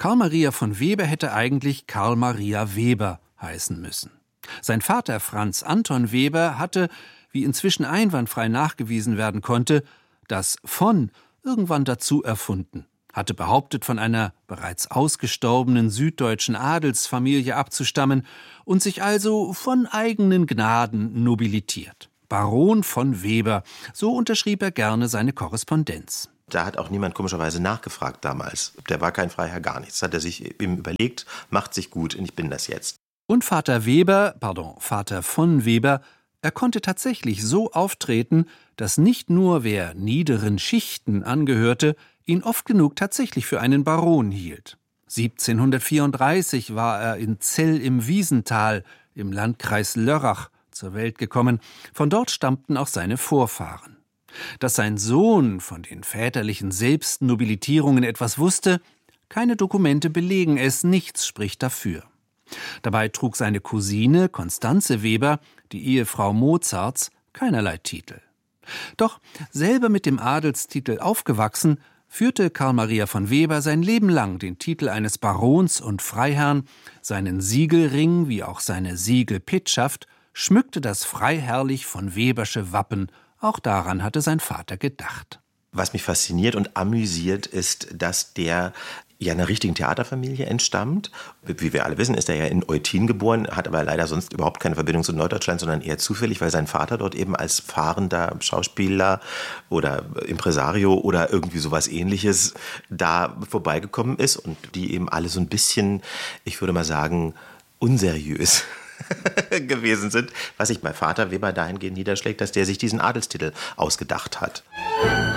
Karl Maria von Weber hätte eigentlich Karl Maria Weber heißen müssen. Sein Vater Franz Anton Weber hatte, wie inzwischen einwandfrei nachgewiesen werden konnte, das von irgendwann dazu erfunden, hatte behauptet, von einer bereits ausgestorbenen süddeutschen Adelsfamilie abzustammen und sich also von eigenen Gnaden nobilitiert. Baron von Weber, so unterschrieb er gerne seine Korrespondenz. Da hat auch niemand komischerweise nachgefragt damals. Der war kein Freiherr, gar nichts. Hat er sich ihm überlegt, macht sich gut und ich bin das jetzt. Und Vater von Weber, er konnte tatsächlich so auftreten, dass nicht nur wer niederen Schichten angehörte, ihn oft genug tatsächlich für einen Baron hielt. 1734 war er in Zell im Wiesental im Landkreis Lörrach zur Welt gekommen. Von dort stammten auch seine Vorfahren. Dass sein Sohn von den väterlichen Selbstnobilitierungen etwas wusste, keine Dokumente belegen es, nichts spricht dafür. Dabei trug seine Cousine Constanze Weber, die Ehefrau Mozarts, keinerlei Titel. Doch selber mit dem Adelstitel aufgewachsen, führte Karl Maria von Weber sein Leben lang den Titel eines Barons und Freiherrn, seinen Siegelring wie auch seine Siegelpetschaft schmückte das freiherrlich von Webersche Wappen. Auch daran hatte sein Vater gedacht. Was mich fasziniert und amüsiert, ist, dass der ja einer richtigen Theaterfamilie entstammt. Wie wir alle wissen, ist er ja in Eutin geboren, hat aber leider sonst überhaupt keine Verbindung zu Norddeutschland, sondern eher zufällig, weil sein Vater dort eben als fahrender Schauspieler oder Impresario oder irgendwie sowas Ähnliches da vorbeigekommen ist und die eben alle so ein bisschen, ich würde mal sagen, unseriös gewesen sind, was sich bei Vater Weber dahingehend niederschlägt, dass der sich diesen Adelstitel ausgedacht hat.